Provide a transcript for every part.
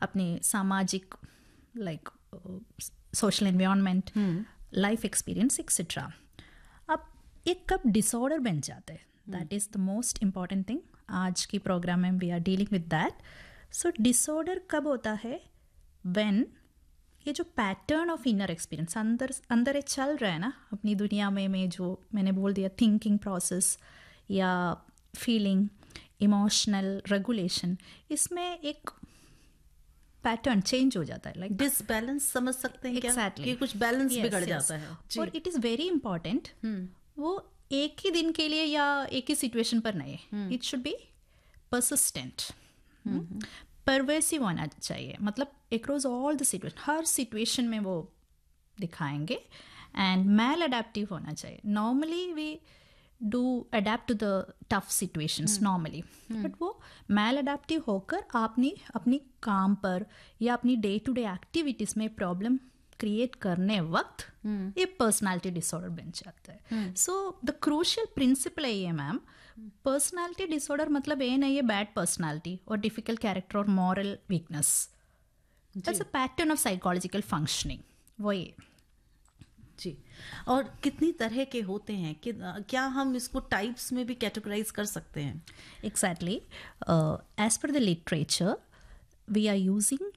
अपने सामाजिक like social environment, life experience etcetera. अब एक कब डिसऑर्डर बन जाता है, that is the most important thing. आज की प्रोग्राम में we are dealing with that. So disorder कब होता है, व्हेन ये जो पैटर्न ऑफ इनर एक्सपीरियंस अंदर ये चल रहा है ना अपनी दुनिया में जो मैंने बोल दिया, थिंकिंग प्रोसेस या फीलिंग, इमोशनल रेगुलेशन, इसमें एक पैटर्न चेंज हो जाता है, लाइक डिसबैलेंस समझ सकते हैं क्या? Exactly. कि कुछ बैलेंस Yes, बिगड़ yes. जाता है। और इट इज़ वेरी इंपॉर्टेंट, वो एक ही दिन के लिए या एक ही सिचुएशन पर नहीं, it should be persistent, pervasive होना चाहिए। मतलब across all the situation, her situation में वो दिखाएंगे, एंड मैल अडेप्टिव होना चाहिए। Normally we do adapt to the tough situations normally, but वो मैल अडेप्टिव होकर आपने अपनी काम पर या अपनी डे टू डे एक्टिविटीज में प्रॉब्लम क्रिएट करने वक्त ये पर्सनालिटी डिसऑर्डर बन जाता है। सो द क्रूशियल प्रिंसिपल है ये मैम, पर्सनालिटी डिसऑर्डर मतलब ये नहीं है बैड पर्सनालिटी और डिफिकल्ट कैरेक्टर और moral weakness, it's a pattern of psychological functioning, वो ये। जी, और कितनी तरह के होते हैं कि क्या हम इसको टाइप्स में भी कैटेगराइज कर सकते हैं? Exactly. As per the literature, we are using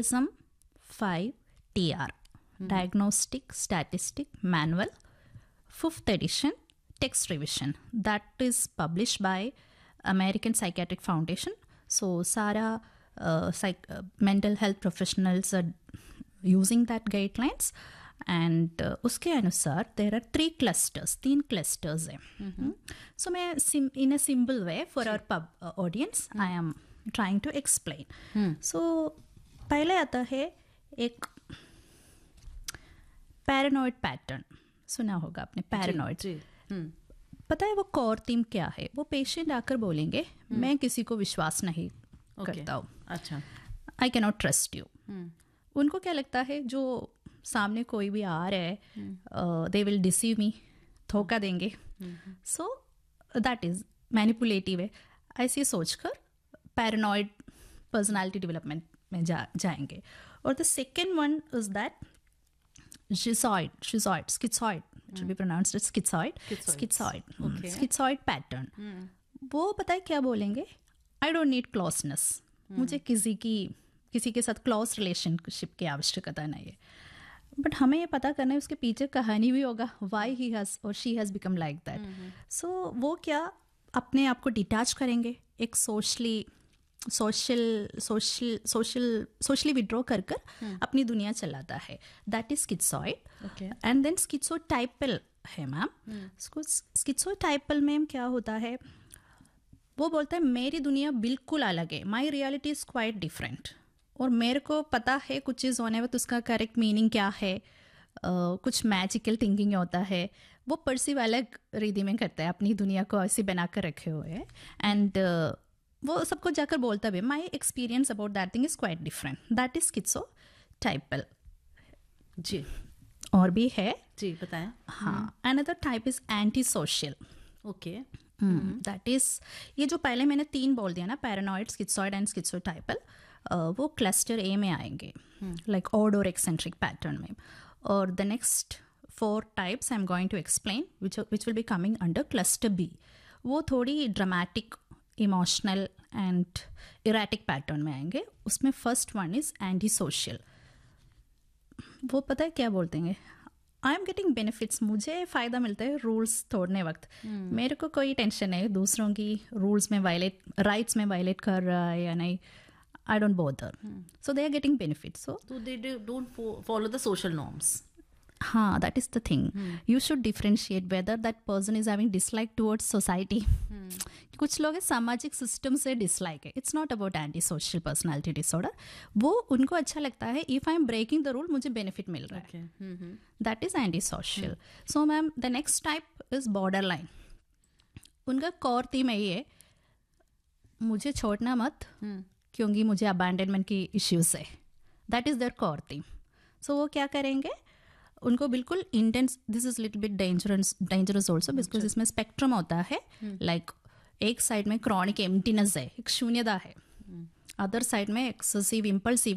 DSM-5 TR, Diagnostic Statistic Manual, 5th edition, text revision. That is published by American Psychiatric Foundation. So, Sara mental health professionals are using that guidelines. And उसके अनुसार there are 3 clusters हैं। सो मैं इन a simple way for our audience I am trying to explain. सो पहले आता है एक paranoid pattern, सुना होगा आपने पैरानॉइड। पता है वो कोर थीम क्या है? वो पेशेंट आकर बोलेंगे मैं किसी को विश्वास नहीं करता हूँ, अच्छा, I can not trust you. उनको क्या लगता है जो सामने कोई भी आ रहा है, दे विल डिसीव मी, धोखा देंगे। सो दैट इज मैनिपुलेटिव है। ऐसे सोचकर पैरानॉइड पर्सनालिटी डेवलपमेंट में जाएंगे। और the second one is that schizoid, schizoid, it should be pronounced as schizoid pattern. वो पता है क्या बोलेंगे? I don't need closeness. मुझे किसी के साथ क्लोज रिलेशनशिप की आवश्यकता नहीं है। बट हमें ये पता करना है उसके पीछे कहानी भी होगा, वाई ही हैज और she has become like that. सो वो क्या अपने आप को डिटैच करेंगे, एक सोशली विड्रॉ कर अपनी दुनिया चलाता है, दैट इज स्किज़ॉइड। एंड देन स्किज़ोटाइपल है मैम। स्किज़ोटाइपल में क्या होता है, वो बोलता है मेरी दुनिया बिल्कुल अलग है, my reality is quite different, और मेरे को पता है कुछ चीज़ होने वक्त उसका करेक्ट मीनिंग क्या है, कुछ मैजिकल थिंकिंग होता है, वो परसीव अलग रीति में करता है, अपनी दुनिया को ऐसे बना कर रखे हुए है। एंड वो सबको जाकर बोलता भी my experience about that thing is quite different, that is स्किज़ोटाइपल। जी, और भी है जी, बताएं। हाँ, another type is anti social. Okay, that is ये जो पहले मैंने 3 बोल दिया ना, पैरानॉइड, स्किज़ॉइड एंड स्किज़ोटाइपल, वो क्लस्टर ए में आएंगे, लाइक ऑड और एक्सेंट्रिक पैटर्न में। और the next 4 types I am going to explain which will be coming under cluster B. वो थोड़ी dramatic, emotional and erratic pattern में आएंगे। उसमें first one is anti social. वो पता है क्या बोलते हैं, आई एम गेटिंग बेनिफिट्स, मुझे फ़ायदा मिलता है रूल्स तोड़ने वक्त, मेरे को कोई टेंशन नहीं दूसरों की रूल्स में राइट्स में वायलेट कर रहा है या नहीं, I don't bother. So they are getting benefits. So they don't follow the social norms. हाँ, that is the thing. You should differentiate whether that person is having dislike towards society. कुछ लोग सामाजिक system से dislike है, it's not about anti social personality disorder. वो उनको अच्छा लगता है if I am breaking the rule मुझे बेनिफिट मिल रहा है, that is anti social. So ma'am the next type is border line. उनका कोर थीम यही है, मुझे छोड़ना मत क्योंकि मुझे अबैंडनमेंट की इश्यूज है, that is there core theme. सो वो क्या करेंगे, उनको बिल्कुल intense, this is little bit dangerous also because इसमें स्पेक्ट्रम होता है, लाइक एक साइड में क्रॉनिक एम्प्टीनेस है, एक शून्यता है, अदर साइड में एक्सेसिव इम्पल्सिव